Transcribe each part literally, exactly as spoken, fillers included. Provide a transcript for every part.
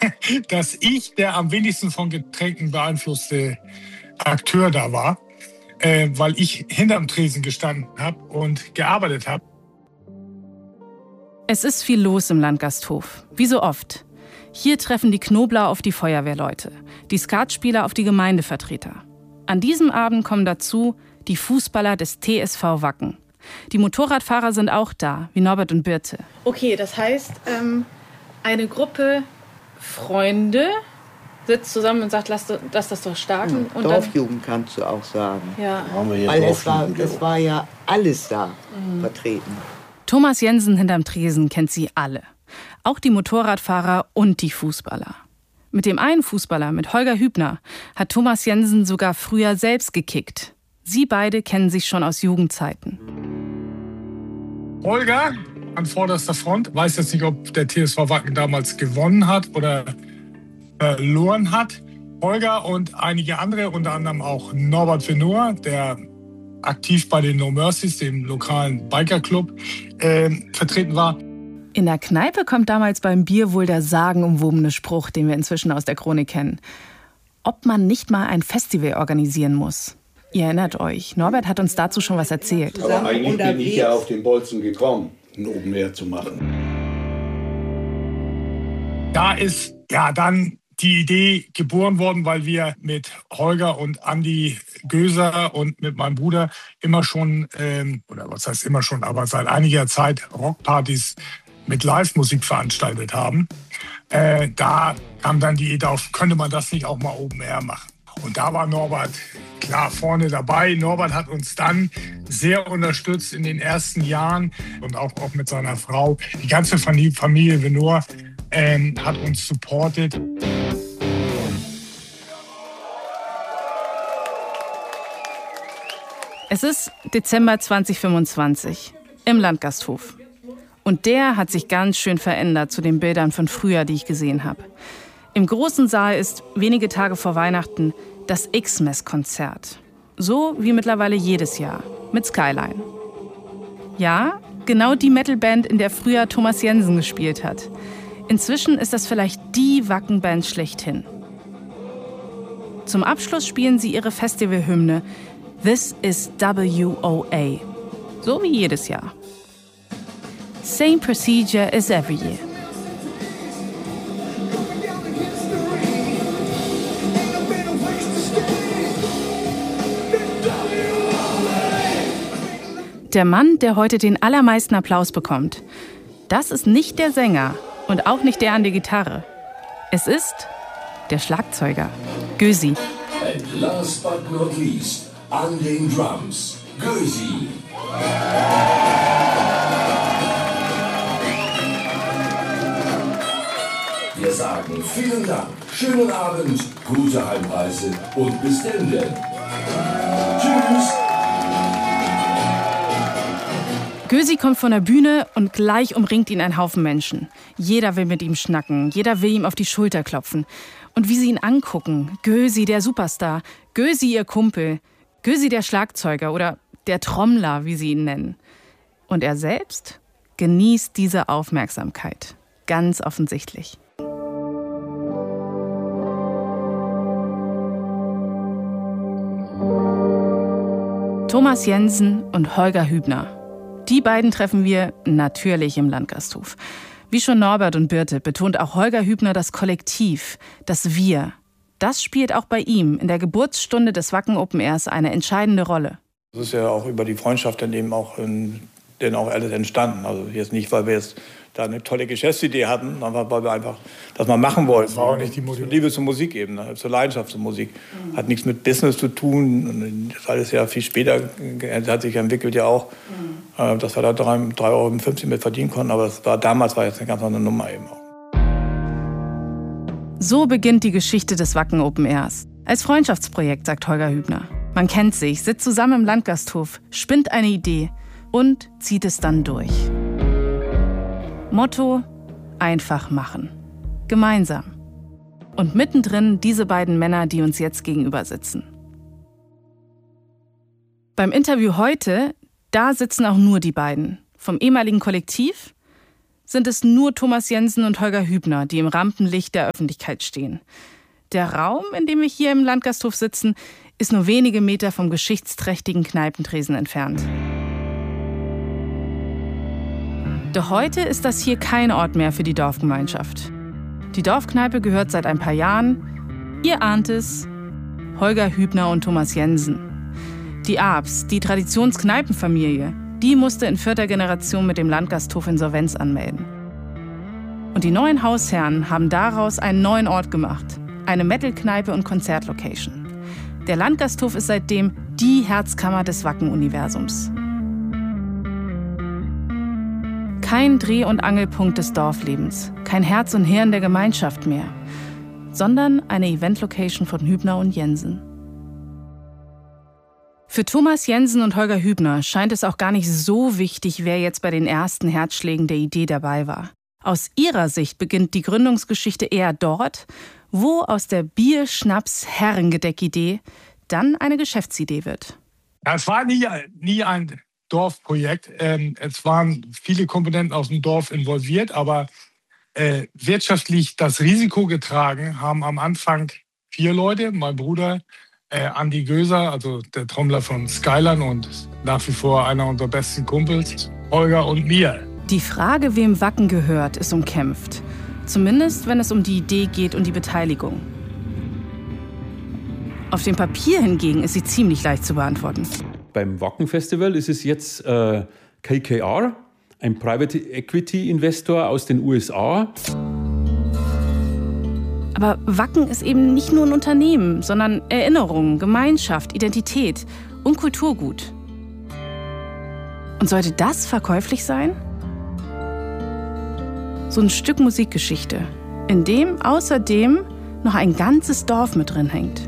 dass ich der am wenigsten von Getränken beeinflusste Akteur da war, äh, weil ich hinterm Tresen gestanden habe und gearbeitet habe. Es ist viel los im Landgasthof, wie so oft. Hier treffen die Knobler auf die Feuerwehrleute, die Skatspieler auf die Gemeindevertreter. An diesem Abend kommen dazu die Fußballer des T S V Wacken. Die Motorradfahrer sind auch da, wie Norbert und Birte. Okay, das heißt, ähm, eine Gruppe Freunde sitzt zusammen und sagt, lass, lass das doch starten. Ja, und Dorfjugend dann, kannst du auch sagen. Ja. Weil es war, es war ja alles da mhm. vertreten. Thomas Jensen hinterm Tresen kennt sie alle. Auch die Motorradfahrer und die Fußballer. Mit dem einen Fußballer, mit Holger Hübner, hat Thomas Jensen sogar früher selbst gekickt. Sie beide kennen sich schon aus Jugendzeiten. Holger an vorderster Front, weiß jetzt nicht, ob der T S V Wacken damals gewonnen hat oder verloren hat. Holger und einige andere, unter anderem auch Norbert Venor, der aktiv bei den No Mercies, dem lokalen Bikerclub, äh, vertreten war. In der Kneipe kommt damals beim Bier wohl der sagenumwobene Spruch, den wir inzwischen aus der Chronik kennen. Ob man nicht mal ein Festival organisieren muss. Ihr erinnert euch, Norbert hat uns dazu schon was erzählt. Aber eigentlich bin ich ja auf den Bolzen gekommen, ein Open Air zu machen. Da ist ja dann die Idee geboren worden, weil wir mit Holger und Andi Göser und mit meinem Bruder immer schon, ähm, oder was heißt immer schon, aber seit einiger Zeit Rockpartys mit Live-Musik veranstaltet haben. Äh, da kam dann die Idee auf, könnte man das nicht auch mal Open Air machen? Und da war Norbert klar vorne dabei. Norbert hat uns dann sehr unterstützt in den ersten Jahren und auch, auch mit seiner Frau. Die ganze Familie Venor ähm, hat uns supportet. Es ist Dezember zweitausendfünfundzwanzig im Landgasthof. Und der hat sich ganz schön verändert zu den Bildern von früher, die ich gesehen habe. Im großen Saal ist wenige Tage vor Weihnachten das Xmas-Konzert. So wie mittlerweile jedes Jahr mit Skyline. Ja, genau die Metalband, in der früher Thomas Jensen gespielt hat. Inzwischen ist das vielleicht die Wackenband schlechthin. Zum Abschluss spielen sie ihre Festivalhymne This is W O A. So wie jedes Jahr. Same procedure as every year. Der Mann, der heute den allermeisten Applaus bekommt, das ist nicht der Sänger und auch nicht der an der Gitarre. Es ist der Schlagzeuger, Gösi. And last but not least, an den Drums, Gösi. Wir sagen vielen Dank, schönen Abend, gute Heimreise und bis denn. Tschüss. Gösi kommt von der Bühne und gleich umringt ihn ein Haufen Menschen. Jeder will mit ihm schnacken, jeder will ihm auf die Schulter klopfen. Und wie sie ihn angucken, Gösi der Superstar, Gösi ihr Kumpel, Gösi der Schlagzeuger oder der Trommler, wie sie ihn nennen. Und er selbst genießt diese Aufmerksamkeit, ganz offensichtlich. Thomas Jensen und Holger Hübner. Die beiden treffen wir natürlich im Landgasthof. Wie schon Norbert und Birte betont auch Holger Hübner das Kollektiv, das Wir. Das spielt auch bei ihm in der Geburtsstunde des Wacken Open Airs eine entscheidende Rolle. Das ist ja auch über die Freundschaft dann eben auch, in, denn auch alles entstanden. Also jetzt nicht, weil wir jetzt da eine tolle Geschäftsidee hatten, sondern weil wir einfach das mal machen wollten. Das war auch nicht die Motivation. Liebe zur Musik eben, ne? Zur Leidenschaft zur Musik. Mhm. Hat nichts mit Business zu tun. Das ist alles ja viel später, hat sich entwickelt ja auch, mhm. dass wir da drei Euro fünfzig mit verdienen konnten. Aber das war, damals war jetzt eine ganz andere Nummer eben auch. So beginnt die Geschichte des Wacken Open Airs. Als Freundschaftsprojekt, sagt Holger Hübner. Man kennt sich, sitzt zusammen im Landgasthof, spinnt eine Idee und zieht es dann durch. Motto: einfach machen. Gemeinsam. Und mittendrin diese beiden Männer, die uns jetzt gegenüber sitzen. Beim Interview heute, da sitzen auch nur die beiden. Vom ehemaligen Kollektiv sind es nur Thomas Jensen und Holger Hübner, die im Rampenlicht der Öffentlichkeit stehen. Der Raum, in dem wir hier im Landgasthof sitzen, ist nur wenige Meter vom geschichtsträchtigen Kneipentresen entfernt. Doch heute ist das hier kein Ort mehr für die Dorfgemeinschaft. Die Dorfkneipe gehört seit ein paar Jahren, ihr ahnt es, Holger Hübner und Thomas Jensen. Die Abs, die Traditionskneipenfamilie, die musste in vierter Generation mit dem Landgasthof Insolvenz anmelden. Und die neuen Hausherren haben daraus einen neuen Ort gemacht, eine Metal-Kneipe und Konzertlocation. Der Landgasthof ist seitdem die Herzkammer des Wacken-Universums. Kein Dreh- und Angelpunkt des Dorflebens, kein Herz und Hirn der Gemeinschaft mehr, sondern eine Event-Location von Hübner und Jensen. Für Thomas Jensen und Holger Hübner scheint es auch gar nicht so wichtig, wer jetzt bei den ersten Herzschlägen der Idee dabei war. Aus ihrer Sicht beginnt die Gründungsgeschichte eher dort, wo aus der Bier-Schnaps-Herrengedeck-Idee dann eine Geschäftsidee wird. Ja, es war nie, nie ein Dorfprojekt. Ähm, es waren viele Komponenten aus dem Dorf involviert, aber äh, wirtschaftlich das Risiko getragen haben am Anfang vier Leute. Mein Bruder, äh, Andi Göser, also der Trommler von Skyline und nach wie vor einer unserer besten Kumpels, Holger und mir. Die Frage, wem Wacken gehört, ist umkämpft. Zumindest, wenn es um die Idee geht und die Beteiligung. Auf dem Papier hingegen ist sie ziemlich leicht zu beantworten. Beim Wacken-Festival ist es jetzt äh, K K R, ein Private Equity Investor aus den U S A. Aber Wacken ist eben nicht nur ein Unternehmen, sondern Erinnerung, Gemeinschaft, Identität und Kulturgut. Und sollte das verkäuflich sein? So ein Stück Musikgeschichte, in dem außerdem noch ein ganzes Dorf mit drin hängt.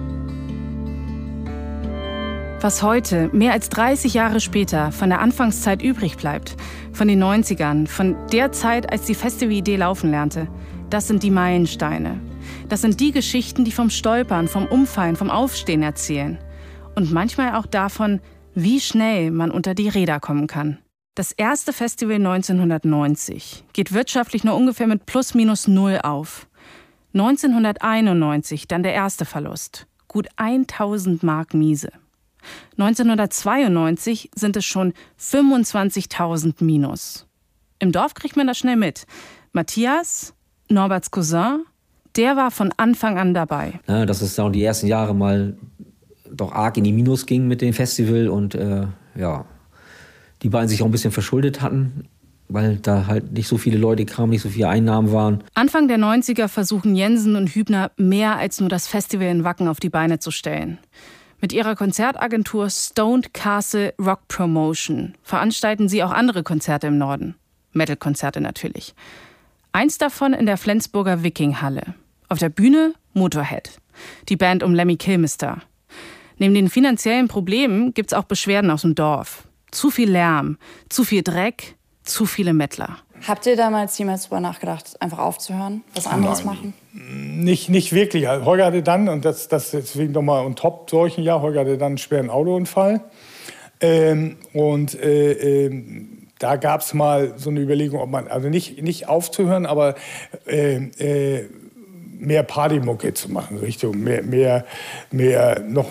Was heute, mehr als dreißig Jahre später, von der Anfangszeit übrig bleibt, von den neunzigern, von der Zeit, als die Festivalidee laufen lernte, das sind die Meilensteine. Das sind die Geschichten, die vom Stolpern, vom Umfallen, vom Aufstehen erzählen. Und manchmal auch davon, wie schnell man unter die Räder kommen kann. Das erste Festival neunzehnhundertneunzig geht wirtschaftlich nur ungefähr mit plus minus null auf. neunzehnhunderteinundneunzig dann der erste Verlust, gut tausend Mark Miese. neunzehnhundertzweiundneunzig sind es schon fünfundzwanzigtausend minus. Im Dorf kriegt man das schnell mit. Matthias, Norberts Cousin, der war von Anfang an dabei. Ja, dass es auch die ersten Jahre mal doch arg in die Minus ging mit dem Festival und äh, ja, die beiden sich auch ein bisschen verschuldet hatten, weil da halt nicht so viele Leute kamen, nicht so viele Einnahmen waren. Anfang der neunziger versuchen Jensen und Hübner mehr als nur das Festival in Wacken auf die Beine zu stellen. Mit ihrer Konzertagentur Stoned Castle Rock Promotion veranstalten sie auch andere Konzerte im Norden. Metal-Konzerte natürlich. Eins davon in der Flensburger Wikinghalle. Auf der Bühne Motorhead, die Band um Lemmy Kilmister. Neben den finanziellen Problemen gibt's auch Beschwerden aus dem Dorf. Zu viel Lärm, zu viel Dreck, zu viele Mettler. Habt ihr damals jemals darüber nachgedacht, einfach aufzuhören, was anderes machen? Nicht, nicht wirklich. Holger hatte dann, und das, das deswegen nochmal on top solchen Jahr, Holger hatte dann einen schweren Autounfall. Ähm, und äh, äh, da gab es mal so eine Überlegung, ob man, also nicht, nicht aufzuhören, aber äh, äh, mehr Partymucke zu machen, Richtung mehr, mehr, mehr noch,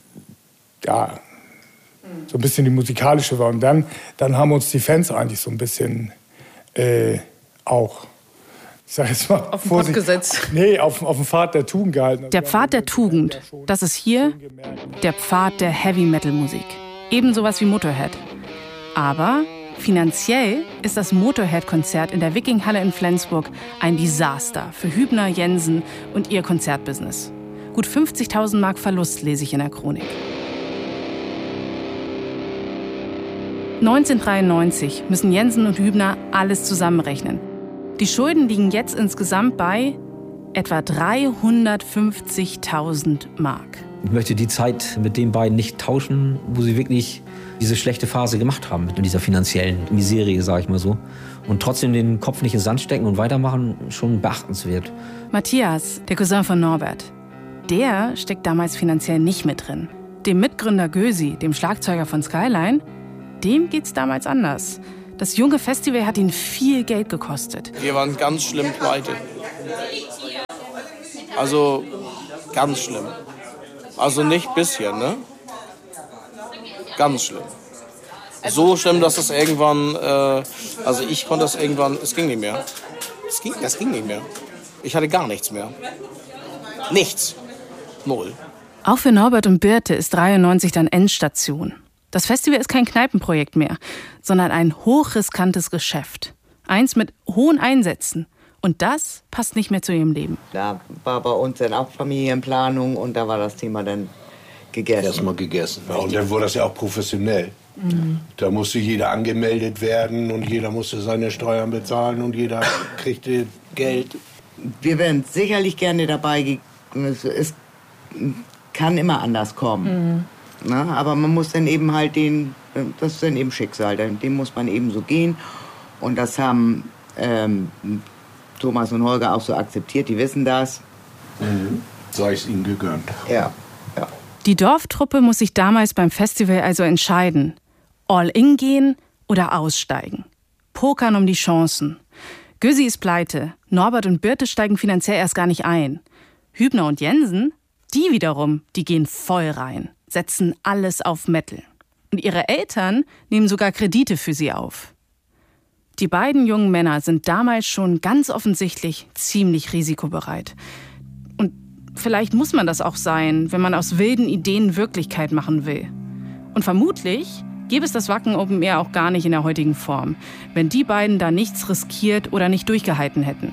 ja, so ein bisschen die musikalische war. Und dann, dann haben uns die Fans eigentlich so ein bisschen äh, auch, ich sag jetzt mal, auf den Pott gesetzt. Nee, auf, auf den Pfad der Tugend gehalten. Also der Pfad der Tugend, das ist hier der Pfad der Heavy-Metal-Musik. Eben sowas wie Motorhead. Aber finanziell ist das Motorhead-Konzert in der Wikinghalle in Flensburg ein Desaster für Hübner, Jensen und ihr Konzertbusiness. Gut fünfzigtausend Mark Verlust lese ich in der Chronik. neunzehnhundertdreiundneunzig müssen Jensen und Hübner alles zusammenrechnen. Die Schulden liegen jetzt insgesamt bei etwa dreihundertfünfzigtausend Mark. Ich möchte die Zeit mit den beiden nicht tauschen, wo sie wirklich diese schlechte Phase gemacht haben, mit dieser finanziellen Miserie, sage ich mal so. Und trotzdem den Kopf nicht in den Sand stecken und weitermachen, schon beachtenswert. Matthias, der Cousin von Norbert, der steckt damals finanziell nicht mit drin. Dem Mitgründer Gösi, dem Schlagzeuger von Skyline, dem geht's damals anders. Das junge Festival hat ihn viel Geld gekostet. Wir waren ganz schlimm pleite. Also ganz schlimm. Also nicht bisschen, ne? Ganz schlimm. So schlimm, dass es irgendwann, äh, also ich konnte das irgendwann, es ging nicht mehr. Es ging, das ging nicht mehr. Ich hatte gar nichts mehr. Nichts. Null. Auch für Norbert und Birte ist dreiundneunzig dann Endstation. Das Festival ist kein Kneipenprojekt mehr, sondern ein hochriskantes Geschäft. Eins mit hohen Einsätzen. Und das passt nicht mehr zu ihrem Leben. Da war bei uns dann auch Familienplanung und da war das Thema dann gegessen. Erstmal gegessen. Ja, und dann wurde das ja auch professionell. Mhm. Da musste jeder angemeldet werden und jeder musste seine Steuern bezahlen und jeder kriegte Geld. Wir wären sicherlich gerne dabei. Es, es kann immer anders kommen. Mhm. Na, aber man muss dann eben halt den, das ist dann eben Schicksal, dem muss man eben so gehen. Und das haben ähm, Thomas und Holger auch so akzeptiert, die wissen das. Mhm. Sei es ihnen gegönnt. Ja, ja. Die Dorftruppe muss sich damals beim Festival also entscheiden. All in gehen oder aussteigen. Pokern um die Chancen. Gösi ist pleite. Norbert und Birte steigen finanziell erst gar nicht ein. Hübner und Jensen, die wiederum, die gehen voll rein. Setzen alles auf Metal. Und ihre Eltern nehmen sogar Kredite für sie auf. Die beiden jungen Männer sind damals schon ganz offensichtlich ziemlich risikobereit. Und vielleicht muss man das auch sein, wenn man aus wilden Ideen Wirklichkeit machen will. Und vermutlich gäbe es das Wacken Open Air auch gar nicht in der heutigen Form, wenn die beiden da nichts riskiert oder nicht durchgehalten hätten.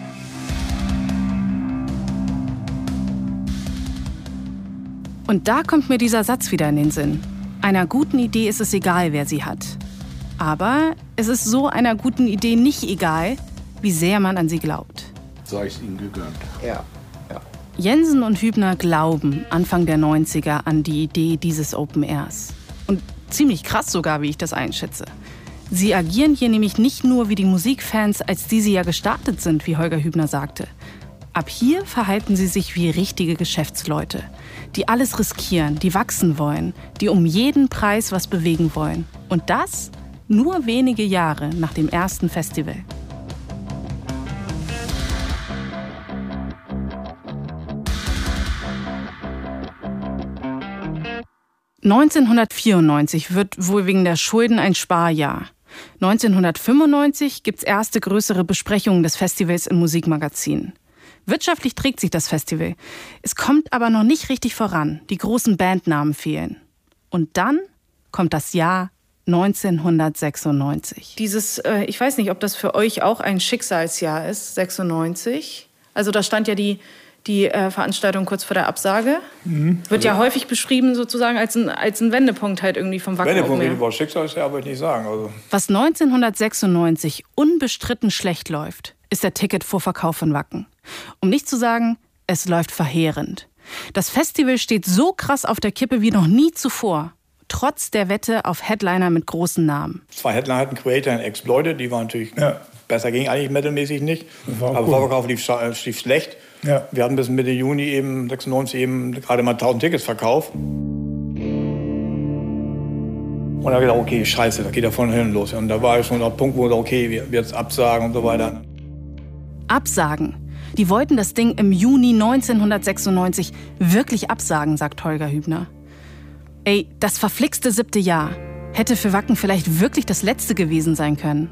Und da kommt mir dieser Satz wieder in den Sinn. Einer guten Idee ist es egal, wer sie hat. Aber es ist so einer guten Idee nicht egal, wie sehr man an sie glaubt. Sei es ihnen gegönnt. Ja, ja. Jensen und Hübner glauben Anfang der neunziger an die Idee dieses Open Airs. Und ziemlich krass sogar, wie ich das einschätze. Sie agieren hier nämlich nicht nur wie die Musikfans, als die sie ja gestartet sind, wie Holger Hübner sagte. Ab hier verhalten sie sich wie richtige Geschäftsleute, die alles riskieren, die wachsen wollen, die um jeden Preis was bewegen wollen. Und das nur wenige Jahre nach dem ersten Festival. neunzehnhundertvierundneunzig wird wohl wegen der Schulden ein Sparjahr. neunzehnhundertfünfundneunzig gibt's erste größere Besprechungen des Festivals in Musikmagazinen. Wirtschaftlich trägt sich das Festival. Es kommt aber noch nicht richtig voran. Die großen Bandnamen fehlen. Und dann kommt das Jahr neunzehnhundertsechsundneunzig. Dieses, äh, ich weiß nicht, ob das für euch auch ein Schicksalsjahr ist, sechsundneunzig. Also da stand ja die, die äh, Veranstaltung kurz vor der Absage. Mhm. Wird also ja häufig beschrieben sozusagen als ein, als ein Wendepunkt halt irgendwie vom Wacken. Wendepunkt, über Schicksalsjahr würde ich nicht sagen. Also. Was neunzehnhundertsechsundneunzig unbestritten schlecht läuft, ist der Ticketvorverkauf von Wacken. Um nicht zu sagen, es läuft verheerend. Das Festival steht so krass auf der Kippe wie noch nie zuvor. Trotz der Wette auf Headliner mit großen Namen. Zwei Headliner hatten Creator und Exploited, die waren natürlich ja. besser, ging eigentlich metalmäßig nicht. Aber cool. Vorverkauf lief, lief schlecht. Ja. Wir hatten bis Mitte Juni eben, sechsundneunzig eben gerade mal tausend Tickets verkauft. Und da habe ich gedacht, okay, scheiße, da geht ja von hin los. Und da war ich schon der Punkt, wo ich okay, wir jetzt absagen und so weiter. Absagen. Die wollten das Ding im Juni neunzehnhundertsechsundneunzig wirklich absagen, sagt Holger Hübner. Ey, das verflixte siebte Jahr hätte für Wacken vielleicht wirklich das letzte gewesen sein können.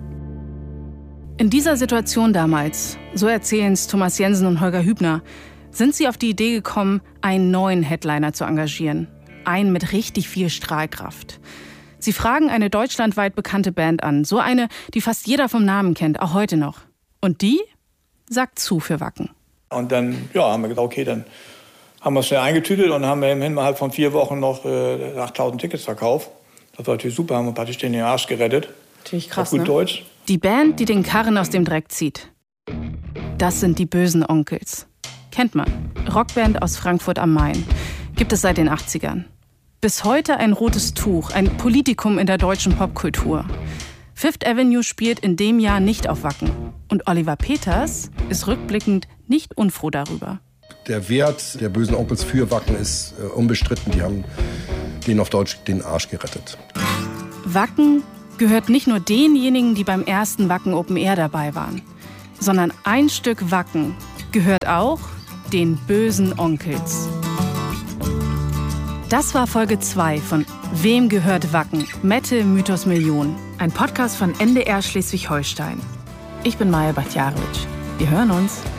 In dieser Situation damals, so erzählen es Thomas Jensen und Holger Hübner, sind sie auf die Idee gekommen, einen neuen Headliner zu engagieren. Einen mit richtig viel Strahlkraft. Sie fragen eine deutschlandweit bekannte Band an. So eine, die fast jeder vom Namen kennt, auch heute noch. Und die sagt zu für Wacken. Und dann ja, haben wir gedacht, okay, dann haben wir es schnell eingetütet und haben wir innerhalb von vier Wochen noch äh, achttausend Tickets verkauft. Das war natürlich super, haben wir praktisch den Arsch gerettet. Natürlich krass, auf gut ne? Deutsch. Die Band, die den Karren aus dem Dreck zieht. Das sind die Bösen Onkels. Kennt man. Rockband aus Frankfurt am Main. Gibt es seit den achtzigern. Bis heute ein rotes Tuch, ein Politikum in der deutschen Popkultur. Fifth Avenue spielt in dem Jahr nicht auf Wacken. Und Oliver Peters ist rückblickend nicht unfroh darüber. Der Wert der Bösen Onkels für Wacken ist äh, unbestritten. Die haben denen auf Deutsch den Arsch gerettet. Wacken gehört nicht nur denjenigen, die beim ersten Wacken Open Air dabei waren, sondern ein Stück Wacken gehört auch den bösen Onkels. Das war Folge zwei von Wem gehört Wacken? Mette Mythos Million. Ein Podcast von N D R Schleswig-Holstein. Ich bin Maja Bachtjarewitsch. Wir hören uns.